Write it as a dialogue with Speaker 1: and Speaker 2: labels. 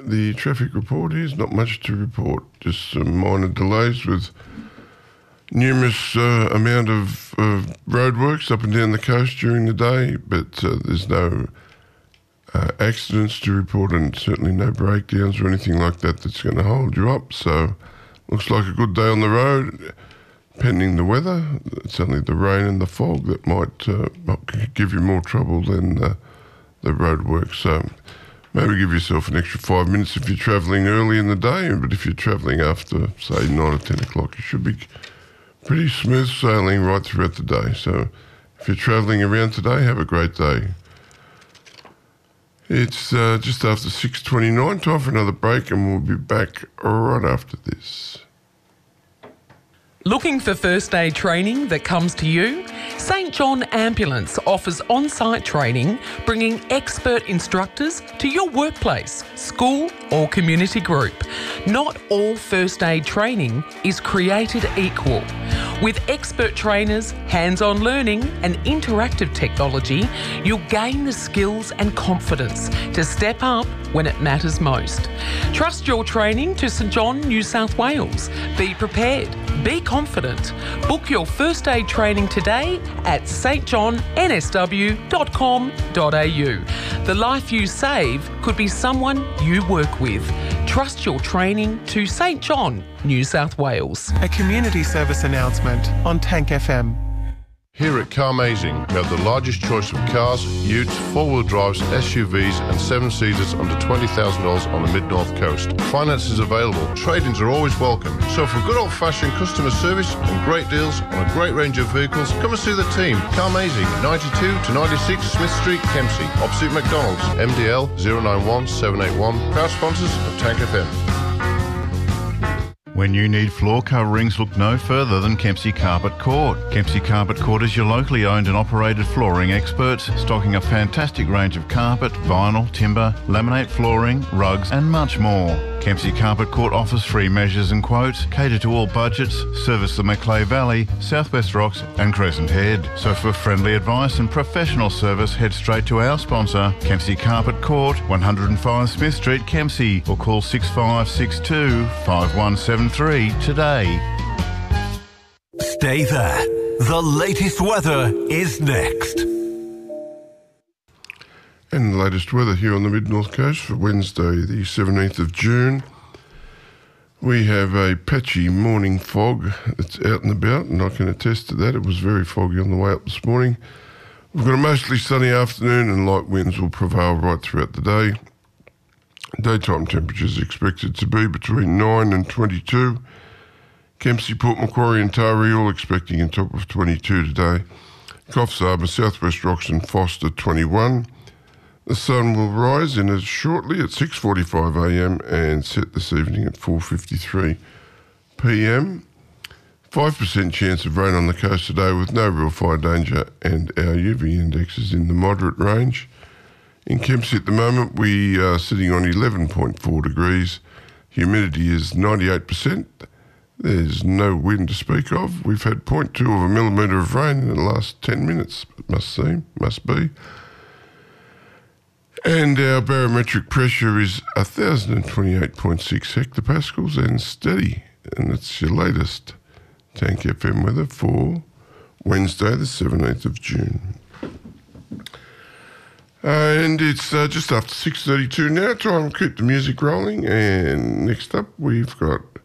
Speaker 1: the traffic report is not much to report, just some minor delays with numerous amount of roadworks up and down the coast during the day, but there's no accidents to report and certainly no breakdowns or anything like that that's going to hold you up. So looks like a good day on the road, pending the weather. It's only the rain and the fog that might give you more trouble than the roadworks. So maybe give yourself an extra 5 minutes if you're travelling early in the day, but if you're travelling after, say, 9 or 10 o'clock, you should be pretty smooth sailing right throughout the day. So if you're travelling around today, have a great day. It's just after 6:29, time for another break, and we'll be back right after this.
Speaker 2: Looking for first aid training that comes to you? St John Ambulance offers on-site training, bringing expert instructors to your workplace, school or community group. Not all first aid training is created equal. With expert trainers, hands-on learning and interactive technology, you'll gain the skills and confidence to step up when it matters most. Trust your training to St John, New South Wales. Be prepared. Be confident. Book your first aid training today at stjohnnsw.com.au. The life you save could be someone you work with. Trust your training to St John, New South Wales.
Speaker 3: A community service announcement on Tank FM.
Speaker 4: Here at Carmazing, we have the largest choice of cars, utes, four-wheel drives, SUVs and seven-seaters under $20,000 on the mid-north coast. Finance is available. Trade-ins are always welcome. So for good old-fashioned customer service and great deals on a great range of vehicles, come and see the team. Carmazing, 92 to 96 Smith Street, Kempsey, opposite McDonald's. MDL 091781. Proud sponsors of Tank FM.
Speaker 5: When you need floor coverings, look no further than Kempsey Carpet Court. Kempsey Carpet Court is your locally owned and operated flooring experts, stocking a fantastic range of carpet, vinyl, timber, laminate flooring, rugs and much more. Kempsey Carpet Court offers free measures and quotes, cater to all budgets, service the Macleay Valley, Southwest Rocks and Crescent Head. So for friendly advice and professional service, head straight to our sponsor, Kempsey Carpet Court, 105 Smith Street, Kempsey, or call 6562 5173 today.
Speaker 6: Stay there. The latest weather is next.
Speaker 1: And the latest weather here on the mid-north coast for Wednesday, the 17th of June. We have a patchy morning fog that's out and about, and I can attest to that. It was very foggy on the way up this morning. We've got a mostly sunny afternoon, and light winds will prevail right throughout the day. Daytime temperatures expected to be between 9 and 22. Kempsey, Port Macquarie and Taree all expecting a top of 22 today. Coffs Harbour, Southwest Rocks and Foster 21. The sun will rise in as shortly at 6:45am and set this evening at 4:53pm. 5% chance of rain on the coast today with no real fire danger, and our UV index is in the moderate range. In Kempsey at the moment, we are sitting on 11.4 degrees. Humidity is 98%. There's no wind to speak of. We've had 0.2 of a millimetre of rain in the last 10 minutes, it must be. And our barometric pressure is 1,028.6 hectopascals and steady. And that's your latest Tank FM weather for Wednesday, the 17th of June. And it's just after 6:32 now. Time to keep the music rolling. And next up, we've got